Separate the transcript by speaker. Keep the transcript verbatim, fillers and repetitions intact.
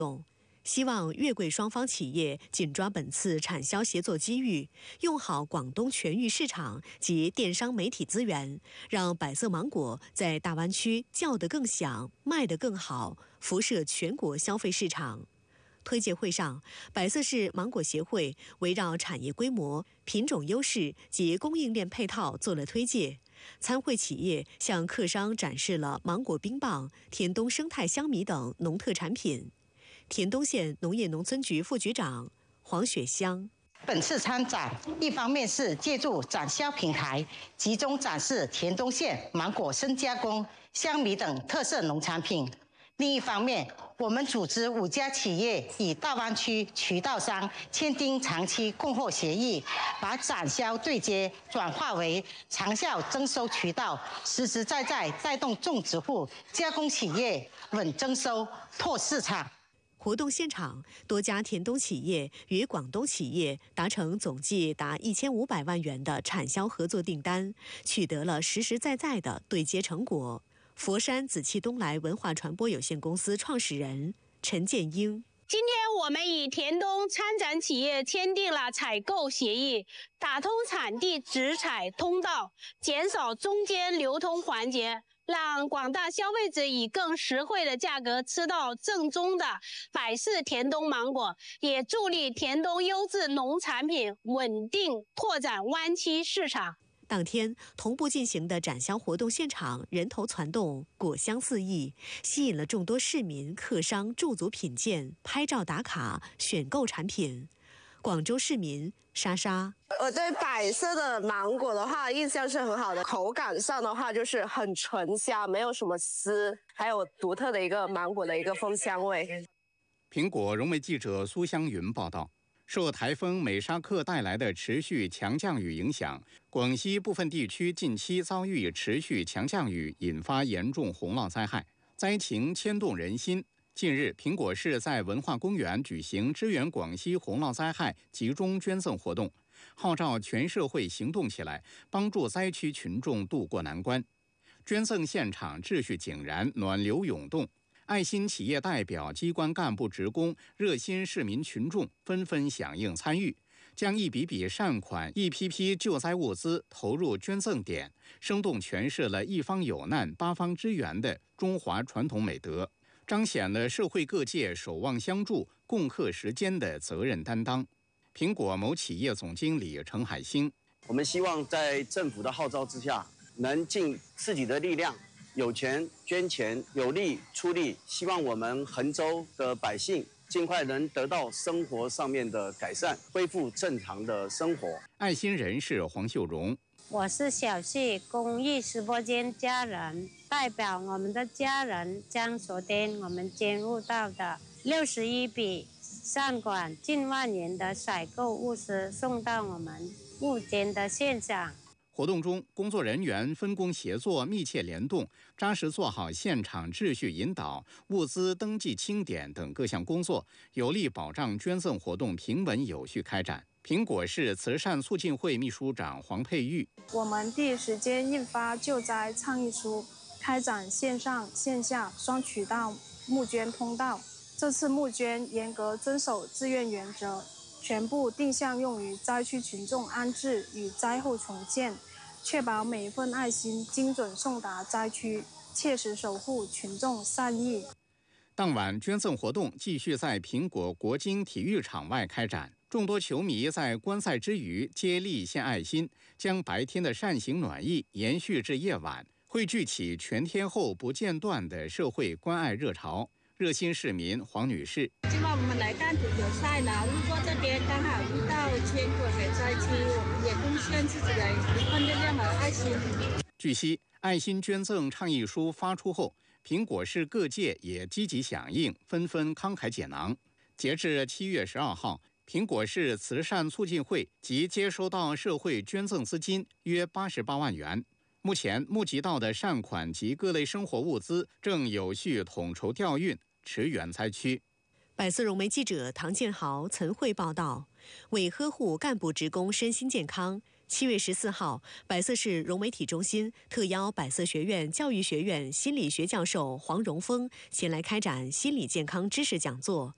Speaker 1: 希望粤桂双方企业紧抓本次产销协作机遇，用好广东全域市场及电商媒体资源，让百色芒果在大湾区叫得更响、卖得更好，辐射全国消费市场。推介会上，百色市芒果协会围绕产业规模、品种优势及供应链配套做了推介。参会企业向客商展示了芒果冰棒、田东生态香米等农特产品。田东县农业农村局副局长黄雪香，
Speaker 2: 本次参展，一方面是借助展销平台，集中展示田东县芒果深加工、香米等特色农产品；另一方面，我们组织五家企业与大湾区渠道商签订长期供货协议，把展销对接转化为长效增收渠道，实实在在带动种植户、加工企业稳增收、拓市场。
Speaker 1: 活动现场，多家田东企业与广东企业达成总计达一千五百万元的产销合作订单，取得了实实在在的对接成果。佛山紫气东来文化传播有限公司创始人陈建英，
Speaker 3: 今天我们与田东参展企业签订了采购协议，打通产地直采通道，减少中间流通环节，让广大消费者以更实惠的价格吃到正宗的百事田东芒果，也助力田东优质农产品稳定拓展湾区市场。
Speaker 1: 当天同步进行的展销活动现场人头攒动，果香四溢，吸引了众多市民、客商驻足品鉴、拍照打卡、选购产品。广州市民莎莎，
Speaker 4: 我对百色的芒果的话印象是很好的，口感上的话就是很醇香，没有什么丝，还有独特的一个芒果的一个风香味。
Speaker 5: 苹果融媒记者苏香云报道。受台风美沙克带来的持续强降雨影响，广西部分地区近期遭遇持续强降雨，引发严重洪涝灾害，灾情牵动人心。近日，苹果市在文化公园举行支援广西洪涝灾害集中捐赠活动，号召全社会行动起来，帮助灾区群众渡过难关。捐赠现场秩序井然，暖流涌动。爱心企业代表、机关干部职工、热心市民群众纷纷响应参与，将一笔笔善款、一批批救灾物资投入捐赠点，生动诠释了一方有难、八方支援的中华传统美德，彰显了社会各界守望相助、共克时艰的责任担当。苹果某企业总经理程海星，
Speaker 6: 我们希望在政府的号召之下，能尽自己的力量。有钱捐钱，有力出力，希望我们衡州的百姓尽快能得到生活上面的改善，恢复正常的生活。
Speaker 5: 爱心人士黄秀荣，
Speaker 7: 我是小旭公益直播间家人，代表我们的家人将昨天我们捐入到的六十一笔善款近万元的采购物资送到我们募捐的现场。
Speaker 5: 活动中，工作人员分工协作、密切联动，扎实做好现场秩序引导、物资登记清点等各项工作，有力保障捐赠活动平稳有序开展。苹果市慈善促进会秘书长黄佩玉，
Speaker 8: 我们第一时间印发救灾倡议书，开展线上线下双渠道募捐通道。这次募捐严格遵守自愿原则，全部定向用于灾区群众安置与灾后重建，确保每一份爱心精准送达灾区，切实守护群众善意。
Speaker 5: 当晚捐赠活动继续在苹果国金体育场外开展，众多球迷在观赛之余接力献爱心，将白天的善行暖意延续至夜晚，汇聚起全天候不间断的社会关爱热潮。热心市民黄女士，
Speaker 9: 今晚我们来看足球赛呢，路过这边刚好遇到全国的灾区，我们也贡献自己的一份力量和爱心。
Speaker 5: 据悉，爱心捐赠倡议书发出后，苹果市各界也积极响应，纷纷慷慨解囊。截至七月十二号，苹果市慈善促进会即接收到社会捐赠资金约八十八万元。目前募集到的善款及各类生活物资正有序统筹调运，驰援灾区。
Speaker 1: 百色融媒记者唐建豪、岑慧报道。为呵护干部职工身心健康，七月十四号，百色市融媒体中心特邀百色学院教育学院心理学教授黄荣峰前来开展心理健康知识讲座，